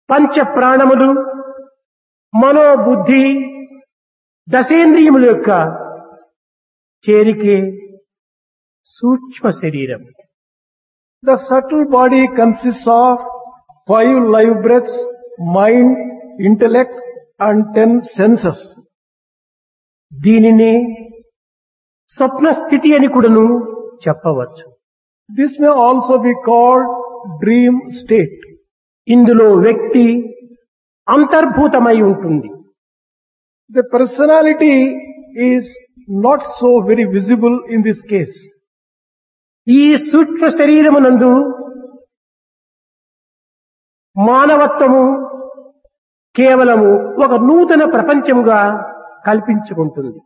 పంచ ప్రాణములు, మనోబుద్ధి, దశేంద్రియముల యొక్క చేరికే సూక్ష్మ శరీరం. The subtle body consists of 5 live breaths, mind, intellect and 10 senses. దీనినే స్వప్న స్థితి అని కూడాను చెప్పవచ్చు. This may also be called dream state. ఇందులో వ్యక్తి అంతర్భూతమై ఉంటుంది. The personality is not so very visible in this case. ఈ సూక్ష్మ శరీరమునందు మానవత్వము కేవలము ఒక నూతన ప్రపంచముగా కల్పించుకుంటుంది.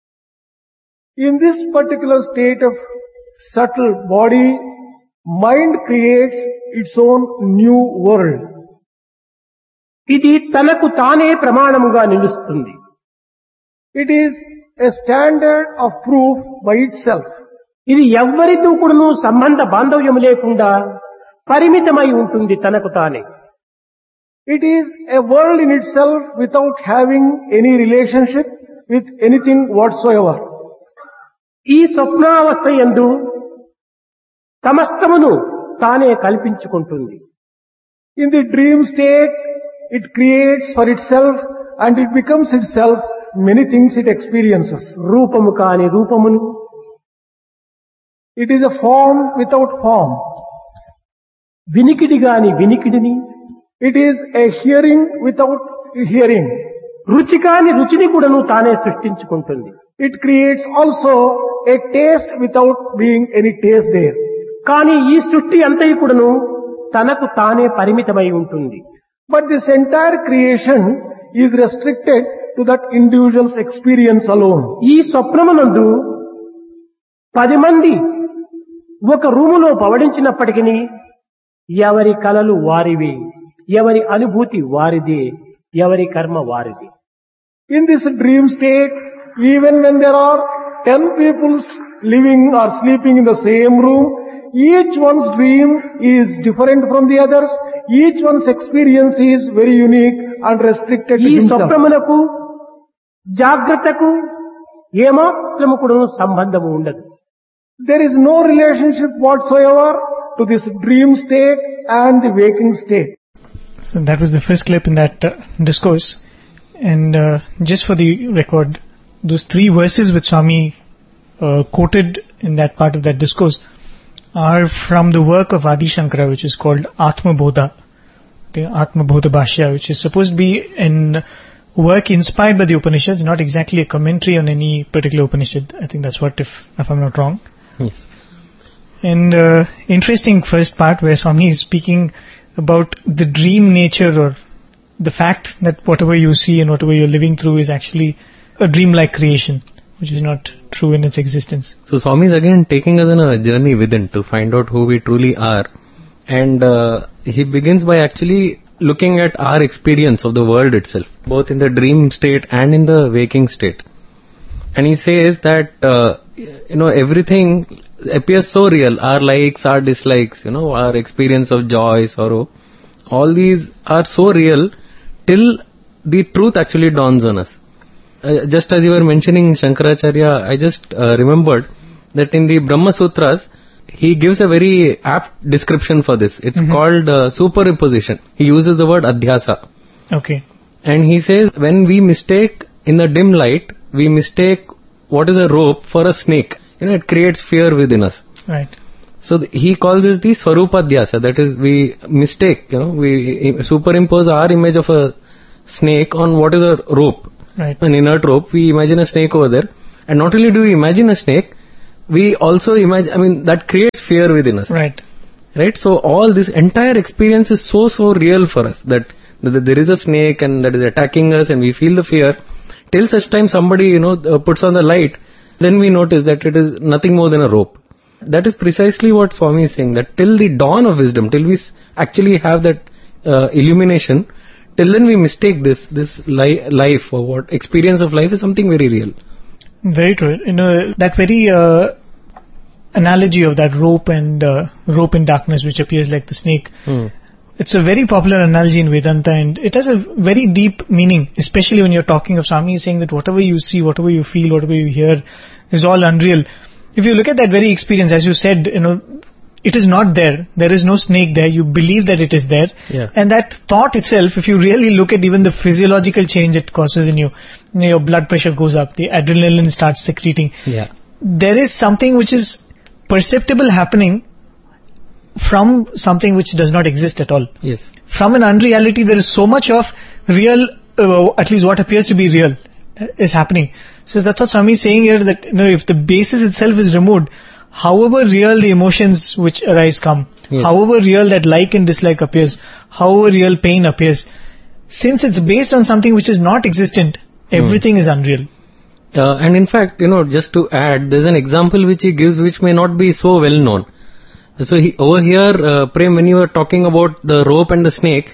In this particular state of subtle body, mind creates its own new world. ఇది తనకు తానే ప్రమాణముగా నిలుస్తుంది. It is a standard of proof by itself. ఇది ఎవ్వరితో కూడాను సంబంధ బాంధవ్యము లేకుండా పరిమితమై ఉంటుంది తనకు తానే. It is a world in itself without having any relationship with anything whatsoever. ఈ స్వప్నావస్థ యందు సమస్తమును తానే కల్పించుకుంటుంది. In the dream state, it creates for itself and it becomes itself many things it experiences. రూపము కాని రూపమును, It is a form without form. వినికిడి గాని వినికిడిని, It is a hearing without hearing. రుచి కాని రుచిని కూడాను తానే సృష్టించుకుంటుంది. It creates also a taste without being any taste there. కానీ ఈ సృష్టి అంతయు కూడాను తనకు తానే పరిమితమై ఉంటుంది. But this entire creation is restricted to that individual's experience alone. ఈ స్వప్నమునందు 10 మంది ఒక రూములో పవడించినప్పటికీ ఎవరి కలలు వారివి, ఎవరి అనుభూతి వారిదే, ఎవరి కర్మ వారిది. In this dream state, even when there are 10 people living or sleeping in the same room, each one's dream is different from the others. Each one's experience is very unique and restricted to ఈ himself. స్వప్నములకు జాగ్రత్తకు ఏమాత్రము కూడా సంబంధము ఉండదు. There is no relationship whatsoever to this dream state and the waking state. So that was the first clip in that discourse. And just for the record, those 3 verses which Swami quoted in that part of that discourse are from the work of Adi Shankara, which is called Atma Bodha, the Atma Bodha Bhashya, which is supposed to be an work inspired by the Upanishads, not exactly a commentary on any particular Upanishad. I think that's what, if I'm not wrong. Yes. And interesting first part where Swami is speaking about the dream nature, or the fact that whatever you see and whatever you're living through is actually a dream-like creation, which is not true in its existence. So Swami is again taking us on a journey within to find out who we truly are. And he begins by actually looking at our experience of the world itself, both in the dream state and in the waking state. And he says that, everything appears so real. Our likes, our dislikes, our experience of joy, sorrow, all these are so real till the truth actually dawns on us. Just as you were mentioning Shankaracharya, I just remembered that in the Brahma Sutras, he gives a very apt description for this. It's called superimposition. He uses the word adhyasa. Okay. And he says when we mistake, in the dim light, we mistake what is a rope for a snake. It creates fear within us. Right. So he calls this the Swarupadhyasa. That is, we mistake, we superimpose our image of a snake on what is a rope. Right. An inert rope. We imagine a snake over there. And not only do we imagine a snake, we also imagine, that creates fear within us. Right. Right? So all this entire experience is so real for us that there is a snake and that is attacking us and we feel the fear. Till such time somebody, puts on the light, then we notice that it is nothing more than a rope. That is precisely what Swami is saying, that till the dawn of wisdom, till we actually have that illumination, till then we mistake this life or what experience of life is something very real. Very true. That very analogy of that rope and rope in darkness, which appears like the snake, It's a very popular analogy in Vedanta, and it has a very deep meaning, especially when you're talking of Swami saying that whatever you see, whatever you feel, whatever you hear is all unreal. If you look at that very experience, as you said, it is not there. There is no snake there. You believe that it is there. Yeah. And that thought itself, if you really look at even the physiological change it causes in you, your blood pressure goes up, the adrenaline starts secreting. Yeah. There is something which is perceptible happening from something which does not exist at all. Yes. From an unreality, there is so much of real, at least what appears to be real, is happening. So that's what Swami is saying here, that if the basis itself is removed, however real the emotions which arise come, Yes. however real that like and dislike appears, however real pain appears, since it's based on something which is not existent, everything is unreal. And in fact, just to add, there's an example which he gives which may not be so well known. So over here, Prem, when you were talking about the rope and the snake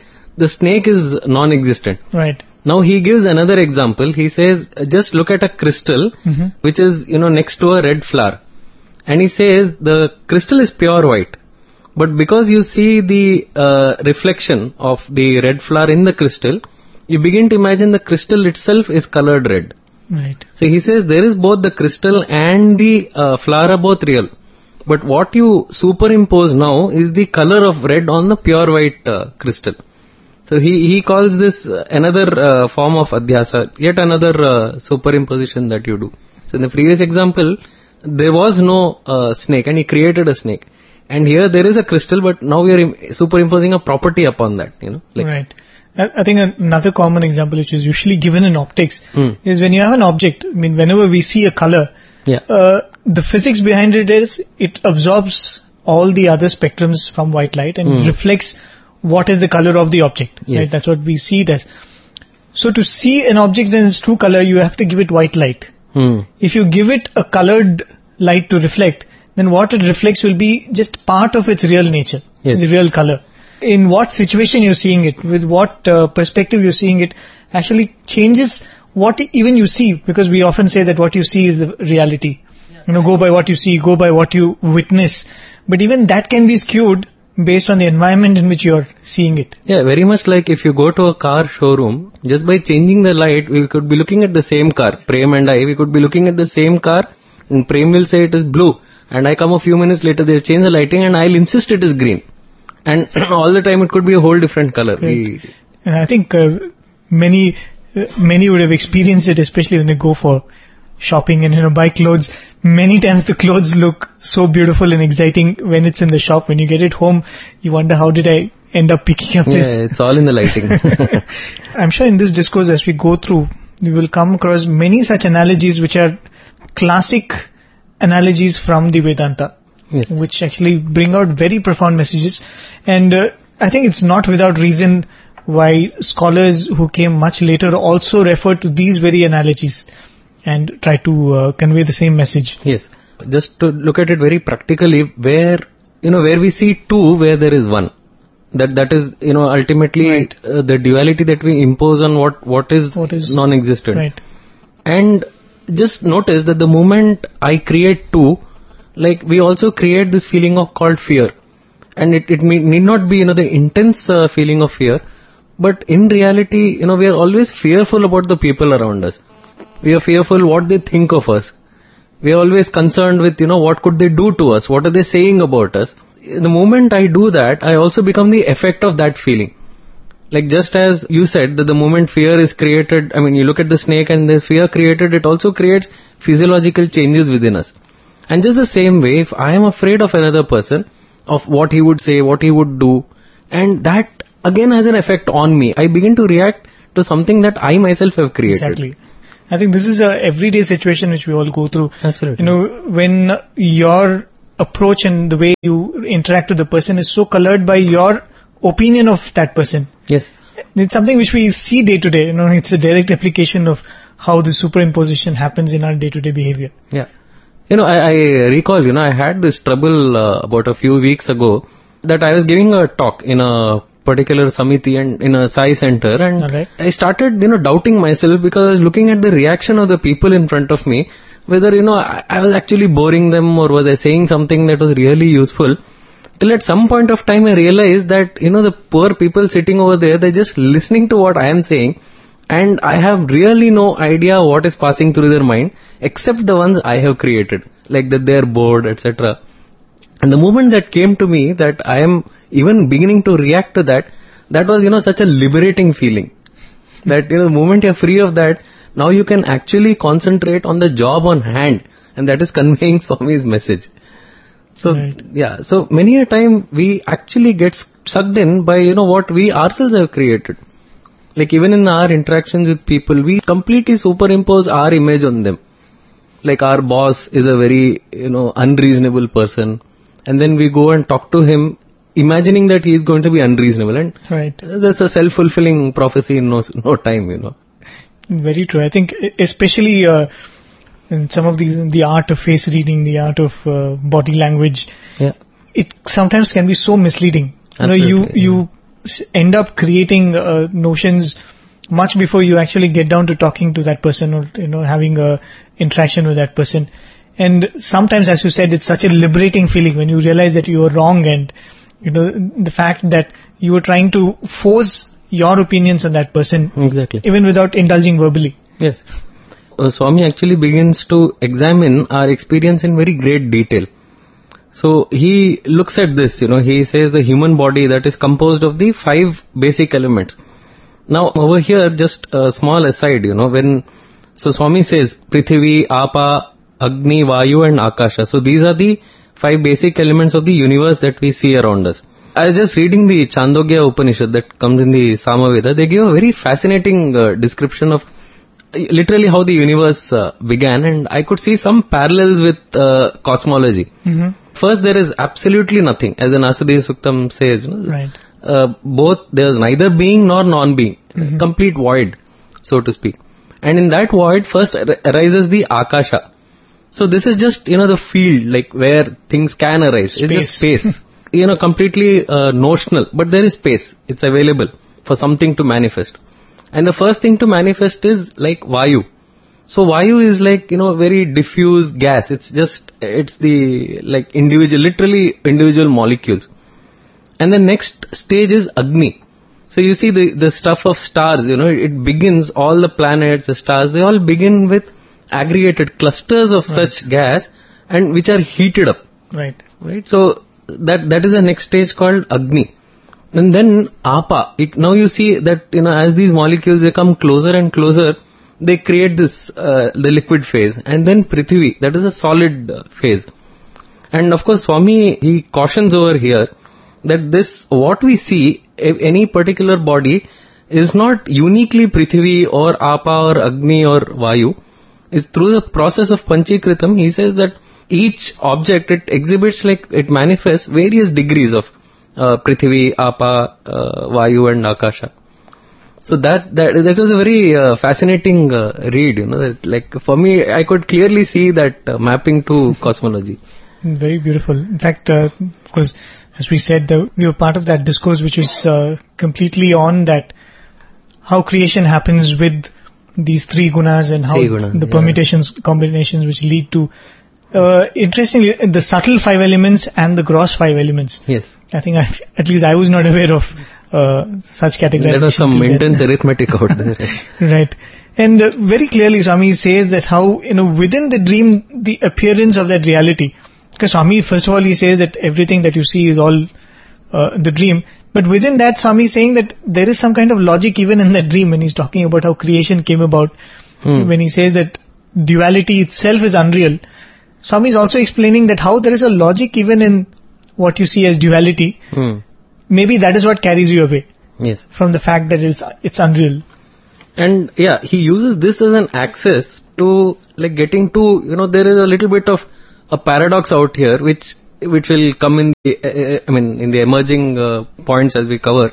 is non-existent. Right. Now he gives another example. He says, just look at a crystal, which is, next to a red flower. And he says, the crystal is pure white. But because you see the reflection of the red flower in the crystal, you begin to imagine the crystal itself is colored red. Right. So he says, there is both the crystal and the flower are both real. But what you superimpose now is the color of red on the pure white crystal. So he calls this another form of adhyasa, yet another superimposition that you do. So in the previous example, there was no snake and he created a snake. And here there is a crystal, but now we are superimposing a property upon that, Right. I think another common example which is usually given in optics is when you have an object, whenever we see a color, the physics behind it is it absorbs all the other spectrums from white light and reflects what is the color of the object. Yes. Right? That's what we see it as. So to see an object in its true color, you have to give it white light. If you give it a colored light to reflect, then what it reflects will be just part of its real nature, the real color. In what situation you're seeing it, with what perspective you're seeing it, actually changes what even you see, because we often say that what you see is the reality. Go by what you see, go by what you witness. But even that can be skewed based on the environment in which you're seeing it. Yeah, very much like if you go to a car showroom, just by changing the light, we could be looking at the same car. Prem and I, we could be looking at the same car, and Prem will say it is blue. And I come a few minutes later, they'll change the lighting and I'll insist it is green. And all the time it could be a whole different color. Right. And I think many would have experienced it, especially when they go for shopping and buy clothes. Many times the clothes look so beautiful and exciting when it's in the shop. When you get it home, you wonder, how did I end up picking up this? Yeah, it's all in the lighting. I'm sure in this discourse, as we go through, we will come across many such analogies which are classic analogies from the Vedanta. Yes. Which actually bring out very profound messages. And I think it's not without reason why scholars who came much later also refer to these very analogies and try to convey the same message. Yes. Just to look at it very practically, where we see two, where there is one. That is, ultimately the duality that we impose on what is non-existent. Right. And just notice that the moment I create two, like we also create this feeling of called fear. And it need not be, the intense feeling of fear. But in reality, we are always fearful about the people around us. We are fearful what they think of us. We are always concerned with, what could they do to us? What are they saying about us? In the moment I do that, I also become the effect of that feeling. Like just as you said that the moment fear is created, you look at the snake and there's fear created, it also creates physiological changes within us. And just the same way, if I am afraid of another person, of what he would say, what he would do, and that again has an effect on me, I begin to react to something that I myself have created. Exactly. I think this is a everyday situation which we all go through. Absolutely. When your approach and the way you interact with the person is so colored by your opinion of that person. Yes. It's something which we see day to day. It's a direct application of how the superimposition happens in our day-to-day behavior. Yeah. I recall, I had this trouble about a few weeks ago that I was giving a talk in a particular samiti and in a Sai center, and I started, doubting myself because I was looking at the reaction of the people in front of me, whether, I was actually boring them or was I saying something that was really useful. Till at some point of time I realized that, the poor people sitting over there, they're just listening to what I am saying, and I have really no idea what is passing through their mind, except the ones I have created, like that they're bored, etc. And the moment that came to me that I am even beginning to react to that, that was, such a liberating feeling. That, the moment you're free of that, now you can actually concentrate on the job on hand, and that is conveying Swami's message. So, Right. so many a time we actually get sucked in by, what we ourselves have created. Like even in our interactions with people, we completely superimpose our image on them. Like our boss is a very, unreasonable person. And then we go and talk to him, imagining that he is going to be unreasonable. And Right. that's a self-fulfilling prophecy in no time. Very true. I think especially in some of these, the art of face reading, the art of body language, Yeah. it sometimes can be so misleading. Absolutely, You end up creating notions much before you actually get down to talking to that person or having a interaction with that person. And sometimes, as you said, it's such a liberating feeling when you realize that you are wrong, and the fact that you were trying to force your opinions on that person, Exactly. even without indulging verbally. Yes. Swami actually begins to examine our experience in very great detail. So he looks at this, he says the human body that is composed of the 5 basic elements. Now over here, just a small aside, so Swami says Prithvi, Apa, Agni, Vayu and Akasha. So these are the 5 basic elements of the universe that we see around us. I was just reading the Chandogya Upanishad that comes in the Samaveda. They give a very fascinating description of literally how the universe began, and I could see some parallels with cosmology. Mm-hmm. First, there is absolutely nothing, as an Asadeva Suktam says. Right. Both, there is neither being nor non-being, complete void, so to speak. And in that void, first arises the Akasha. So this is just, the field, like where things can arise. Space. It's just space. Completely notional, but there is space. It's available for something to manifest. And the first thing to manifest is like Vayu. So Vayu is like, very diffuse gas. It's the, like literally individual molecules. And the next stage is Agni. So you see the stuff of stars, it begins, all the planets, the stars, they all begin with aggregated clusters of such gas, and which are heated up. Right. Right? So that is the next stage called Agni. And then Apa. Now you see that, as these molecules, they come closer and closer, they create this, the liquid phase. And then Prithvi, that is a solid phase. And of course, Swami, he cautions over here that what we see, any particular body, is not uniquely Prithvi or Apa or Agni or Vayu. It's through the process of Panchikritam, he says that each object, it exhibits, like it manifests various degrees of Prithvi, Apa, Vayu and Akasha. So that was a very fascinating read, that, like for me, I could clearly see that mapping to cosmology. Very beautiful. In fact, of course, as we said, we were part of that discourse which is completely on that, how creation happens with these 3 gunas and how the permutations, combinations which lead to, interestingly, the subtle 5 elements and the gross 5 elements. Yes. I think at least I was not aware of such categorization. There was some intense arithmetic out there. Right. And very clearly Swami says that how, within the dream, the appearance of that reality. Because Swami, first of all, he says that everything that you see is all the dream. But within that, Swami is saying that there is some kind of logic even in that dream when he's talking about how creation came about. When he says that duality itself is unreal. Swami is also explaining that how there is a logic even in what you see as duality. Maybe that is what carries you away. Yes. From the fact that it's unreal. And yeah, he uses this as an access to like getting to, there is a little bit of a paradox out here which will come in the, in the emerging points as we cover.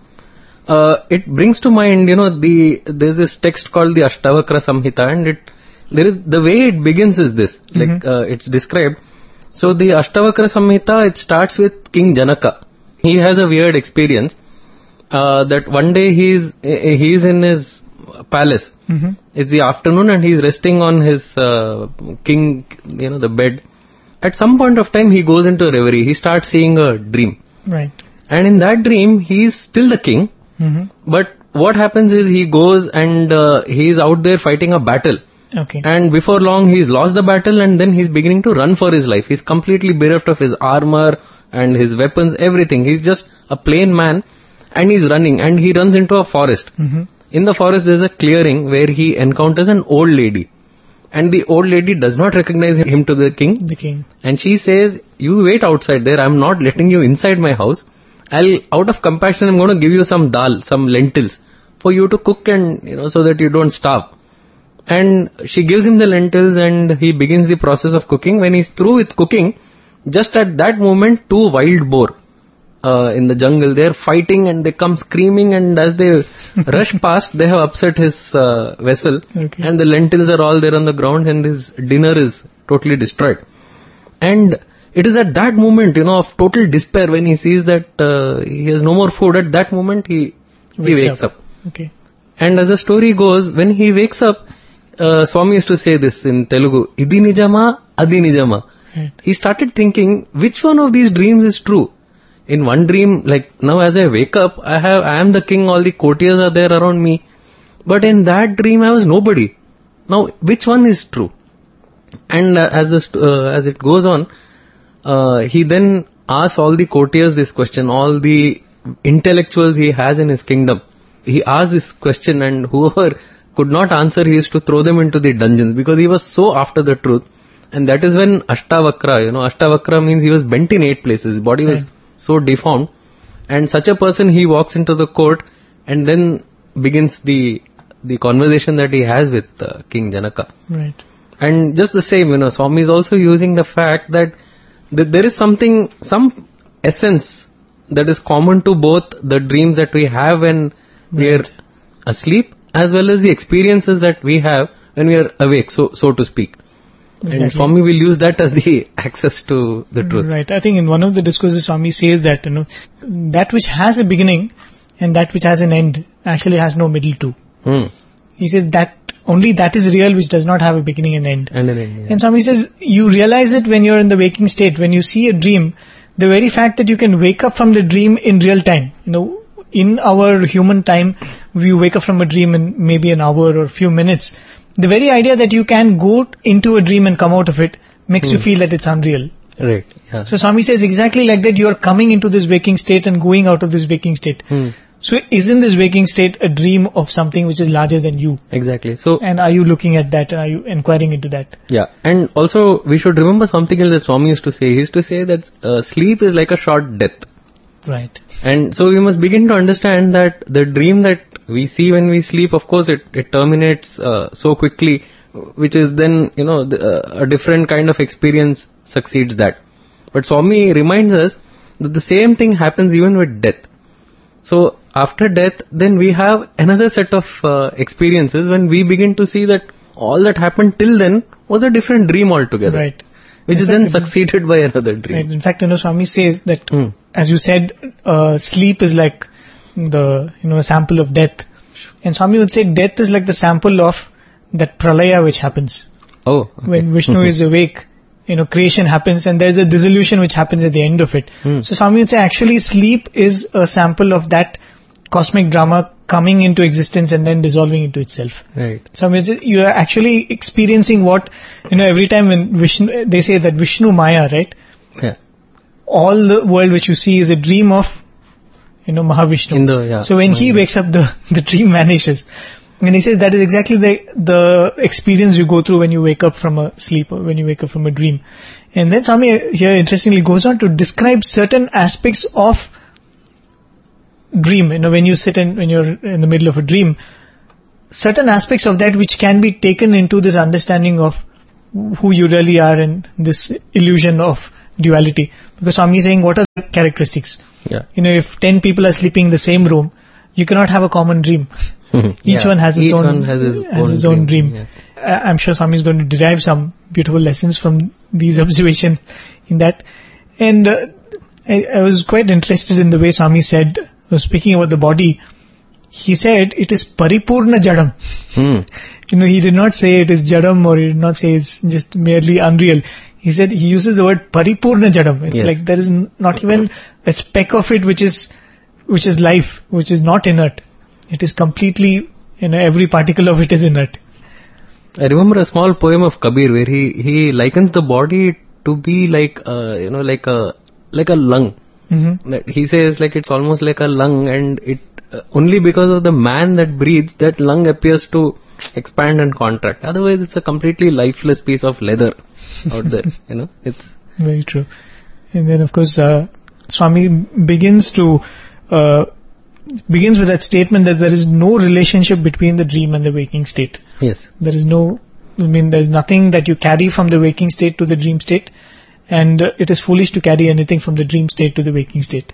It brings to mind, there's this text called the Ashtavakra Samhita, and the way it begins is this, like it's described. So the Ashtavakra Samhita, it starts with King Janaka. He has a weird experience, that one day he's in his palace. It's the afternoon and he's resting on his king, the bed. at some point of time he goes into a reverie. He starts seeing a dream. Right. And in that dream, he's still the king. Mm-hmm. But what happens is he goes and he's out there fighting a battle. Okay. And before long, he's lost the battle and then he's beginning to run for his life. He's completely bereft of his armor and his weapons, everything. He's just a plain man and he's running, and he runs into a forest. Mm-hmm. In the forest, there's a clearing where he encounters an old lady. And the old lady does not recognize him to the king. The king. And she says, you wait outside there. I'm not letting you inside my house. Out of compassion, I'm going to give you some dal, some lentils for you to cook and, so that you don't starve. And she gives him the lentils and he begins the process of cooking. When he's through with cooking, just at that moment, 2 wild boar in the jungle, they're fighting and they come screaming, and as they rush past, they have upset his vessel. Okay. And the lentils are all there on the ground and his dinner is totally destroyed. And it is at that moment, of total despair, when he sees that he has no more food, at that moment he wakes up. Okay. And as the story goes, when he wakes up, Swami used to say this in Telugu, Idi nijama, adi nijama. Right. He started thinking, which one of these dreams is true? In one dream, like now as I wake up, I am the king, all the courtiers are there around me. But in that dream, I was nobody. Now, which one is true? And as it goes on, he then asks all the courtiers this question, all the intellectuals he has in his kingdom. He asked this question, and whoever could not answer, he used to throw them into the dungeons, because he was so after the truth. And that is when Ashtavakra, Ashtavakra means he was bent in 8 places. His body was so deformed. And such a person, he walks into the court and then begins the conversation that he has with King Janaka. Right. And just the same, Swami is also using the fact that there is some essence that is common to both the dreams that we have when we are asleep, as well as the experiences that we have when we are awake, so to speak. Exactly. And Swami will use that as the access to the truth. Right. I think in one of the discourses, Swami says that, that which has a beginning and that which has an end actually has no middle too. He says that only that is real which does not have a beginning and end. And an end, yeah. And Swami says you realize it when you're in the waking state. When you see a dream, the very fact that you can wake up from the dream in real time. In our human time, we wake up from a dream in maybe an hour or a few minutes. The very idea that you can go into a dream and come out of it makes you feel that it's unreal. Right. Yeah. So Swami says exactly like that, you are coming into this waking state and going out of this waking state. So isn't this waking state a dream of something which is larger than you? Exactly. So, and are you looking at that? Are you inquiring into that? Yeah. And also we should remember something else that Swami used to say. He used to say that sleep is like a short death. Right. And so we must begin to understand that the dream that we see when we sleep, of course, it terminates so quickly, which is then, a different kind of experience succeeds that. But Swami reminds us that the same thing happens even with death. So after death, then we have another set of experiences when we begin to see that all that happened till then was a different dream altogether. Right. Which is then succeeded by another dream. Right. In fact, Swami says that, as you said, sleep is like a sample of death. And Swami would say death is like the sample of that pralaya which happens. Oh. Okay. When Vishnu is awake, creation happens and there's a dissolution which happens at the end of it. So Swami would say actually sleep is a sample of that cosmic drama coming into existence and then dissolving into itself. Right. So you are actually experiencing what, every time when Vishnu, they say that Vishnu Maya, right? Yeah. All the world which you see is a dream of, Mahavishnu. So when he wakes up, the dream vanishes. And he says that is exactly the experience you go through when you wake up from a sleep or when you wake up from a dream. And then Swami here interestingly goes on to describe certain aspects of dream. When you're in the middle of a dream, certain aspects of that which can be taken into this understanding of who you really are and this illusion of duality. Because Swami is saying, what are the characteristics? Yeah. If 10 people are sleeping in the same room, you cannot have a common dream. Each one has its own dream. Yeah. I'm sure Swami is going to derive some beautiful lessons from these observations in that. And I was quite interested in the way Swami said, speaking about the body, he said it is paripurna jadam. He did not say it is jadam or he did not say it's just merely unreal. he said he uses the word paripurna jadam. It's Yes. like there is not even a speck of it which is life, which is not inert. It is completely, every particle of it is inert. I remember a small poem of Kabir where he likens the body to be like like a lung. Mm-hmm. He says like it's almost like a lung, and it only because of the man that breathes, that lung appears to expand and contract. Otherwise, it's a completely lifeless piece of leather out there. It's Very true. And then, of course, Swami begins with that statement that there is no relationship between the dream and the waking state. yes. There is there's nothing that you carry from the waking state to the dream state, and it is foolish to carry anything from the dream state to the waking state.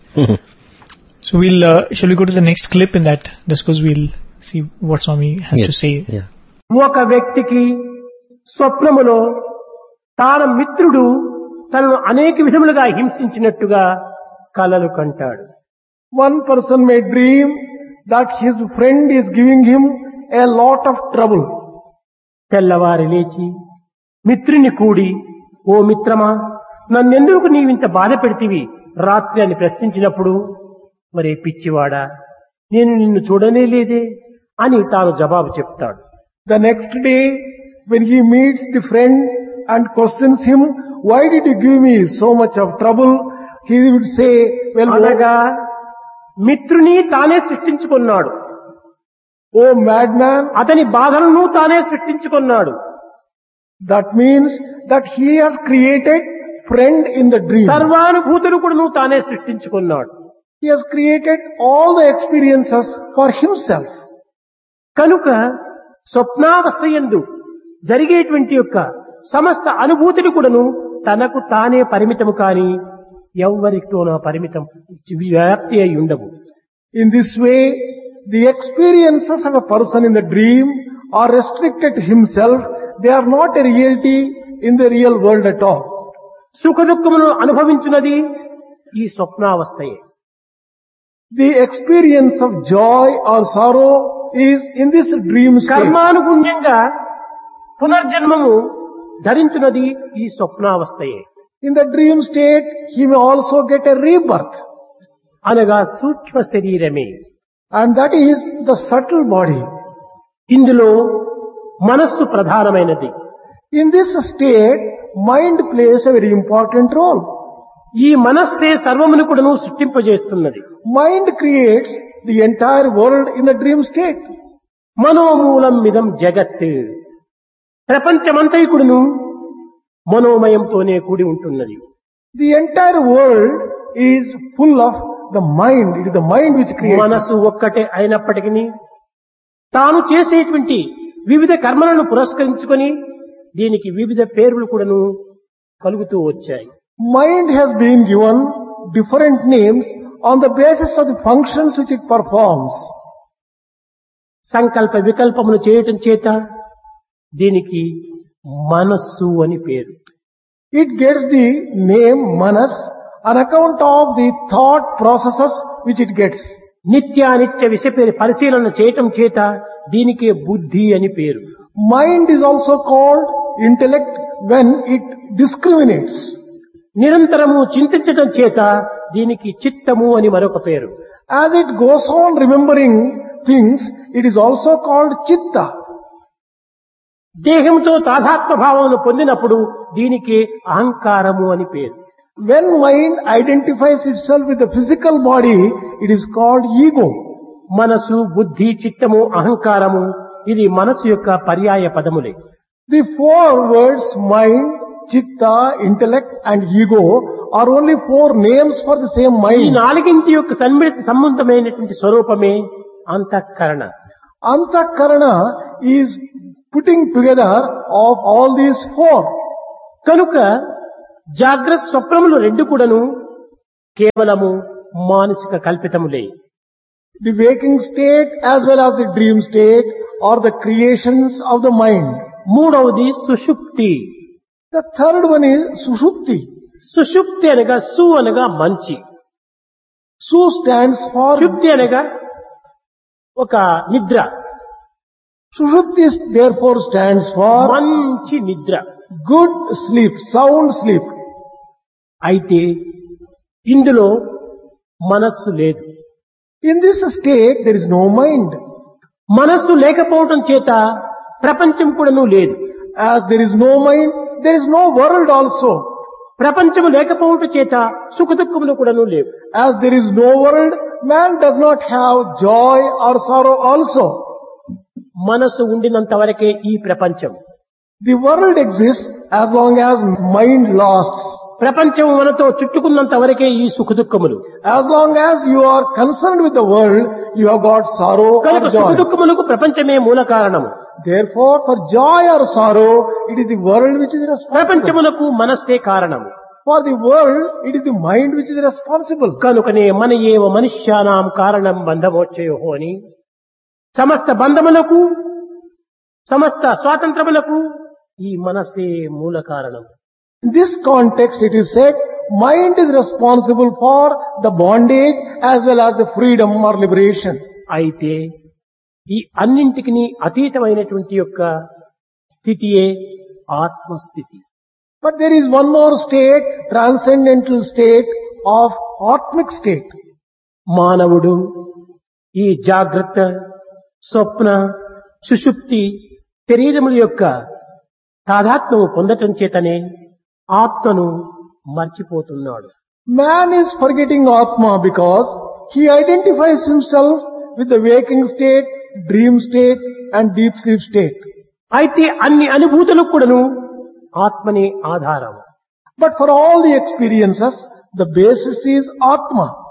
So shall we go to the next clip in that discourse? We'll see what Swami has to say. Yeah. ఒక వ్యక్తికి స్వప్నములో తాన మిత్రుడు తనను అనేక విధములుగా హింసించినట్టుగా కలలు కంటాడు. One person may dream that his friend is giving him a lot of trouble. తెల్లవారి లేచి మిత్రుని కూడి, ఓ మిత్రమా, నన్నెందుకు నీవింత బాధ పెడితివి రాత్రి అని ప్రశ్నించినప్పుడు, మరి పిచ్చివాడా, నేను నిన్ను చూడనే లేదే అని తాను జవాబు చెప్తాడు. The next day, when he meets the friend and questions him, why did you give me so much of trouble? He would say, well, అనగా మిత్రుని తానే సృష్టించుకున్నాడు. oh madman, అతని బాధలను తానే సృష్టించుకున్నాడు. that means that he has created friend in the dream. సర్వానుభూతులు కూడా తానే సృష్టించుకున్నాడు. He has created all the experiences for himself. కనుక స్వప్నావస్థయందు జరిగేటువంటి యొక్క సమస్త అనుభూతులు కూడాను తనకు తానే పరిమితము కాని ఎవ్వరితోనో పరిమితం వ్యాప్తి అయి ఉండవు. In this way, the experiences of a person in the dream are restricted to himself. They are not a reality in the real world at all. సుఖ దుఃఖమును అనుభవించున్నది ఈ స్వప్నావస్థయే. The experience of joy or sorrow is in this dream state. కర్మానుగుణ్యంగా పునర్జన్మము ధరించున్నది ఈ స్వప్నావస్థయే. In the dream state, he may also get a rebirth. అనగా సూక్ష్మ శరీరమే. And that is the subtle body. ఇందులో మనస్సు ప్రధానమైనది. In this state, mind plays a very important role. ఈ మనస్సే సర్వమును కూడాను సృష్టింపజేస్తున్నది. Mind creates the entire world in the dream state. మనోమూలం మిదం జగత్. ప్రపంచమంతైకుడును మనోమయంతోనే కూడి ఉంటున్నది. The entire world is full of the mind. It is the mind which creates. మనసు ఒక్కటే అయినప్పటికీ తాను చేసేటువంటి వివిధ కర్మలను పురస్కరించుకొని దీనికి వివిధ పేర్లు కూడాను కలుగుతూ వచ్చాయి. Mind has been given different names on the basis of the functions which it performs. సంకల్ప వికల్పములు చేయటం చేత దీనికి మనస్సు అని పేరు. It gets the name Manas on account of the thought processes which it gets. నిత్యానిత్య విషయ పరిశీలన చేయటం చేత దీనికి బుద్ధి అని పేరు. Mind is also called intellect when it discriminates. నిరంతరము చింతించటం చేత దీనికి చిత్తము అని మరొక పేరు. As it goes on remembering things, it is also called chitta. దేహంతో తాదాత్మ్య భావమును పొందినప్పుడు దీనికి అహంకారము అని పేరు. When mind identifies itself with the physical body, it is called ego. మనసు, బుద్ధి, చిత్తము, అహంకారము ఇది మనసు యొక్క పర్యాయ పదములే. The four words mind, chitta, intellect and ego are only four names for the same ఈ mind. నాలుగింటి యొక్క సన్మిళిత సంబంధమైనటువంటి స్వరూపమే అంతఃకరణ. Antakarana is putting together of all these four. కనుక జాగ్రత్త స్వప్నములు రెండు కూడాను కేవలము మానసిక కల్పితములే. The waking state as well as the dream state are the creations of the mind. మూడవది సుషుప్తి. The third one is sushupti. సుషుప్తి అనగా సు అనగా మంచి, Su stands for షుప్తి అనగా ఒక నిద్ర, Sushupti therefore stands for మంచి నిద్ర. good sleep, sound sleep. అయితే ఇందులో మనస్సు లేదు. In this state, there is no mind. మనస్సు లేకపోవటం చేత ప్రపంచం కూడాను లేదు. As there is no mind, there is no world also. ప్రపంచము లేకపోవటం చేత సుఖ దుఃఖములు కూడాను లేవు. As there is no world, man does not have joy or sorrow also. మనస్సు ఉండినంత వరకే ఈ ప్రపంచం. The world exists as long as mind lasts. ప్రపంచం మనతో చుట్టుకున్నంత వరకే ఈ సుఖ దుఃఖములు. As long as you are concerned with the world, you have got sorrow or కనుక సుఖ joy. దుఃఖములకు ప్రపంచమే మూల కారణము. Therefore, for joy or sorrow, it is the world which is responsible. ప్రపంచమునకు మనస్సే కారణము. For the world, it is the mind which is responsible. కనుకనే మన ఏవ మనుష్యానాం కారణం బంధమోచ్చయో అని సమస్త బంధములకు సమస్త స్వాతంత్రములకు ఈ మనస్సే మూల కారణం. In this context, it is said, mind is responsible for the bondage as well as the freedom or liberation. అయితే ఈ అన్నింటికి అతీతమైనటువంటి యొక్క స్థితియే ఆత్మస్థితి. But there is one more state, transcendental state of Atmic state. మానవుడు ఈ జాగ్రత్త స్వప్న సుషుప్తి శరీరముల యొక్క తాదాత్మ్యము పొందటం చేతనే ఆత్మను మర్చిపోతున్నాడు. Man is forgetting Atma because he identifies himself with the waking state, dream state and deep sleep state. అయితే అన్ని అనుభూతులకు కూడాను ఆత్మనే ఆధారం. But for all the experiences, the basis is Atma.